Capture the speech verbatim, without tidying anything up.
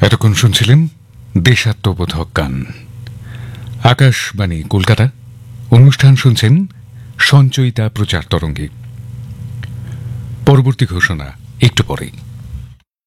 এতক্ষণ শুনছিলেন দেশাত্মবোধক গান। আকাশবাণী কলকাতা। অনুষ্ঠান শুনছেন সঞ্চয়িতা প্রচার তরঙ্গে। পরবর্তী ঘোষণা একটু পরেই।